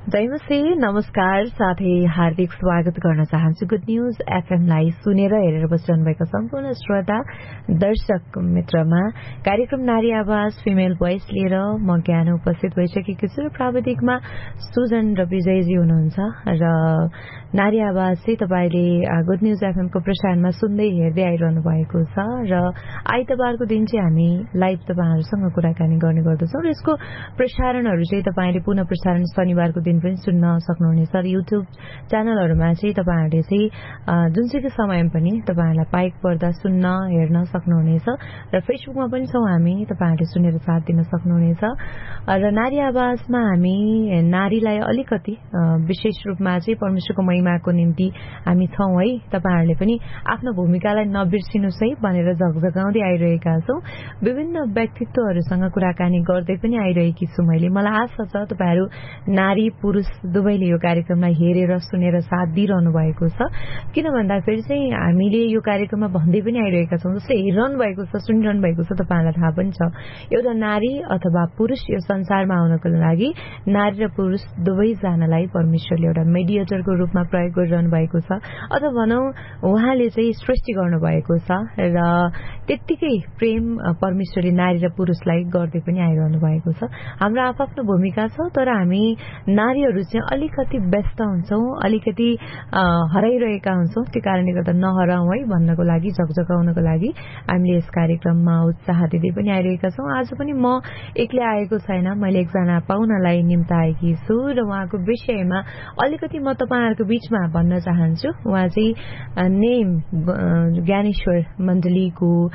जयमसी नमस्कार साथै हार्दिक स्वागत गर्न चाहन्छु गुड न्यूज एफएमलाई सुनेर हेरेर बसिरहनु भएका सम्पूर्ण श्रोता दर्शक मित्रमा कार्यक्रम नारी आवाज फिमेल भोइस लिएर म ज्ञान उपस्थित भइसकेकी छु। प्राविधिकमा सुजन र विजयजी हुनुहुन्छ र नारी आवाज चाहिँ तपाईले गुड न्यूज एफएमको प्रसारणमा सुन्दै हेर्दै आइरहनु भएको छ र आइतबारको दिन चाहिँ हामी लाइभ तपाईहरुसँग कुराकानी गर्ने गर्दछौं र यसको प्रसारणहरू चाहिँ तपाईले पुनः प्रसारण शनिबारको दिन पनि सुन्न सक्नुहुनेछ र युट्युब च्यानलहरुमा चाहिँ तपाईहरुले चाहिँ जुनसुकै समयमा पनि तपाईहरुलाई पाइक पर्दा सुन्न हेर्न सक्नुहुनेछ र फेसबुकमा पनि छौं हामी, तपाईहरुले सुनेर साथ दिन सक्नुहुनेछ र नारी आवाजमा हामी नारीलाई अलिकति विशेष रूपमा चाहिँ परमेश्वरको महिमाको निम्ति हामी छौं है। तपाईहरुले पनि आफ्नो भूमिकालाई नबिर्सिनुस् है भनेर झकझकाउँदै आइरहेका छौं। विभिन्न व्यक्तित्वहरुसँग कुराकानी गर्दै पनि आइरहेकी छु मैले। मलाई आशा छ तपाईहरु नारी पुरुष दुवैले यो कार्यक्रमलाई हेरेर सुनेर साथ दिइरहनु भएको छ। किन भन्दाखेरि चाहिँ हामीले यो कार्यक्रममा भन्दै पनि आइरहेका छौं, जसले हेरिरहनु भएको छ सुनिरहनु भएको छ तपाईहरुलाई थाहा पनि छ, एउटा नारी अथवा पुरुष यो संसारमा आउनको लागि नारी र पुरुष दुवै जनालाई परमेश्वरले एउटा मेडिएटरको रूपमा प्रयोग गरिरहनु भएको छ अथवा भनौं उहाँले चाहिँ सृष्टि गर्नु भएको छ र त्यतिकै प्रेम परमेश्वरले नारी र पुरुषलाई गर्दै पनि आइरहनु भएको छ। हाम्रो आफ्नो भूमिका छ, तर हामी नारीहरु चाहिँ अलिकति व्यस्त हुन्छौं, अलिकति हराइरहेका हुन्छौं। त्यो कारणले गर्दा नहराउँ है भन्नको लागि, झकझकाउनको लागि हामीले यस कार्यक्रममा उत्साह दिँदै पनि आइरहेका छौं। आज पनि म एक्लै आएको छैन, मैले एकजना पाहुनालाई निम्ताएकी छु र उहाँको विषयमा अलिकति म तपाईहरुको बीचमा भन्न चाहन्छु। उहाँ चाहिँ नेम ज्ञानेश्वर मण्डलीको